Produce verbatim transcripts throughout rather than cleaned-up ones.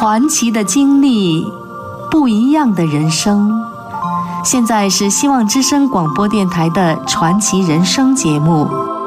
传奇的经历，不一样的人生。现在是希望之声广播电台的传奇人生节目。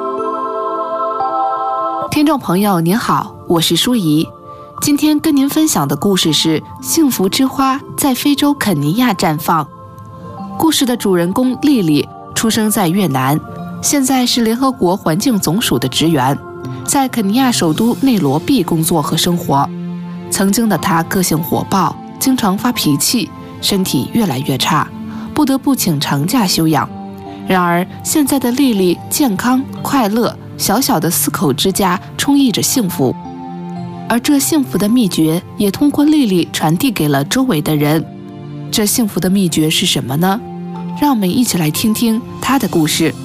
听众朋友您好，我是舒怡，今天跟您分享的故事是幸福之花在非洲肯尼亚绽放。故事的主人公莉莉出生在越南，现在是联合国环境总署的职员，在肯尼亚首都内罗毕工作和生活。曾经的她个性火爆，经常发脾气，身体越来越差，不得不请长假休养。然而现在的莉莉健康快乐，小小的四口之家充溢着幸福，而这幸福的秘诀也通过莉莉传递给了周围的人。这幸福的秘诀是什么呢？让我们一起来听听她的故事。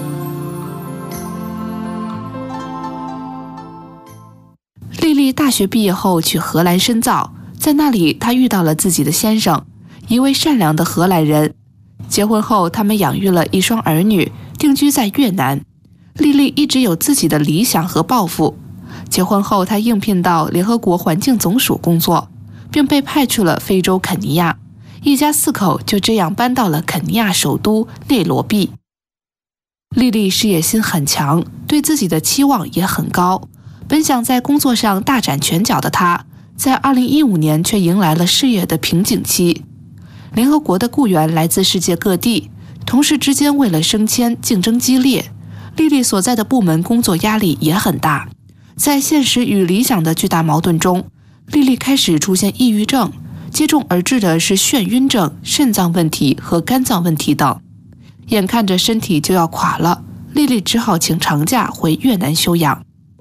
莉莉大学毕业后去荷兰深造，在那里她遇到了自己的先生，一位善良的荷兰人。结婚后他们养育了一双儿女，定居在越南。莉莉一直有自己的理想和抱负。结婚后她应聘到联合国环境总署工作，并被派去了非洲肯尼亚。一家四口就这样搬到了肯尼亚首都内罗毕。莉莉事业心很强，对自己的期望也很高。本想在工作上大展拳脚的她，在二零一五年却迎来了事业的瓶颈期。联合国的雇员来自世界各地，同事之间为了升迁竞争激烈，莉莉所在的部门工作压力也很大。在现实与理想的巨大矛盾中，莉莉开始出现抑郁症，接踵而至的是眩晕症、肾脏问题和肝脏问题等。眼看着身体就要垮了，莉莉只好请长假回越南休养。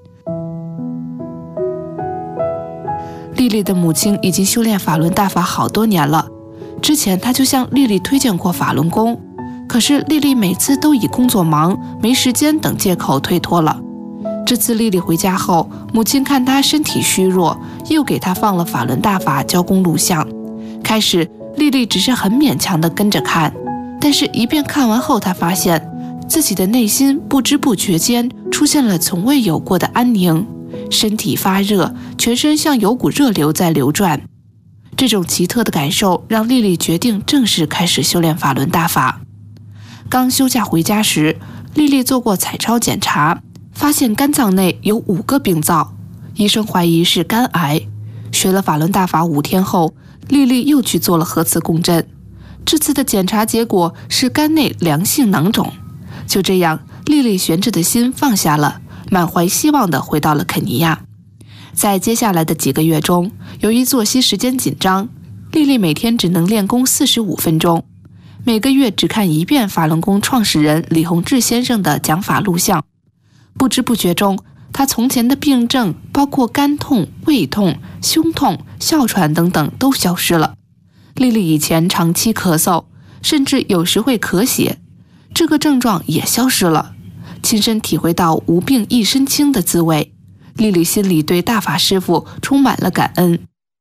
莉莉的母亲已经修炼法轮大法好多年了，之前她就向莉莉推荐过法轮功，可是莉莉每次都以工作忙、没时间等借口推脱了。这次莉莉回家后，母亲看她身体虚弱，又给她放了法轮大法教功录像。开始莉莉只是很勉强地跟着看，但是一遍看完后，她发现自己的内心不知不觉间出现了从未有过的安宁，身体发热，全身像有股热流在流转。这种奇特的感受让莉莉决定正式开始修炼法轮大法。刚休假回家时，莉莉做过彩超检查，发现肝脏内有五个病灶，医生怀疑是肝癌。学了法轮大法五天后，莉莉又去做了核磁共振，这次的检查结果是肝内良性囊肿。就这样，莉莉悬着的心放下了，满怀希望地回到了肯尼亚。在接下来的几个月中，由于作息时间紧张，莉莉每天只能练功四十五分钟，每个月只看一遍法轮功创始人李洪志先生的讲法录像。不知不觉中，她从前的病症，包括肝痛、胃痛、胸痛、哮喘等等都消失了。莉莉以前长期咳嗽，甚至有时会咳血，这个症状也消失了。亲身体会到无病一身轻的滋味，莉莉心里对大法师父充满了感恩。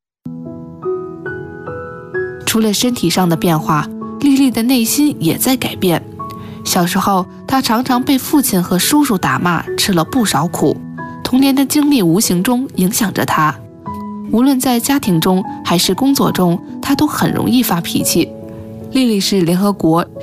除了身体上的变化，莉莉的内心也在改变。小时候，她常常被父亲和叔叔打骂，吃了不少苦，童年的经历无形中影响着她。无论在家庭中还是工作中，她都很容易发脾气。莉莉是联合国